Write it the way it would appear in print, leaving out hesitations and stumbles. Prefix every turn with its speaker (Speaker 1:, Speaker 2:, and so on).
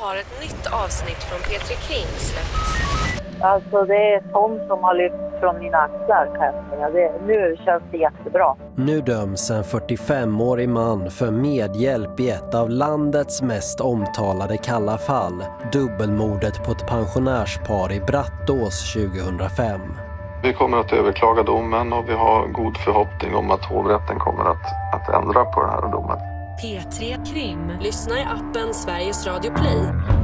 Speaker 1: har ett nytt avsnitt från Petri Krim släppts.
Speaker 2: Alltså det är sånt som har lyft från mina axlar, kan jag säga. Nu känns det jättebra.
Speaker 3: Nu döms en 45-årig man för medhjälp i ett av landets mest omtalade kalla fall. Dubbelmordet på ett pensionärspar i Brattås 2005.
Speaker 4: Vi kommer att överklaga domen och vi har god förhoppning om att hovrätten kommer att ändra på den här domen.
Speaker 1: P3 Krim. Lyssna i appen Sveriges Radio Play.